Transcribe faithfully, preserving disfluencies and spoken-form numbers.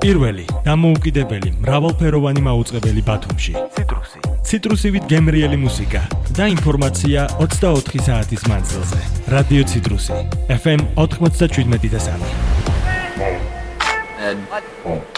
პირველი, დამოუკიდებელი, მრავალფეროვანი მაუწყებელი ბათუმში. ციტრუსი. ციტრუსივით გემრიელი მუსიკა და ინფორმაცია ოცდაოთხი საათის მანძილზე. რადიო ციტრუსი. ეფ ემ ოთხმოცდაშვიდმეტი და სამი.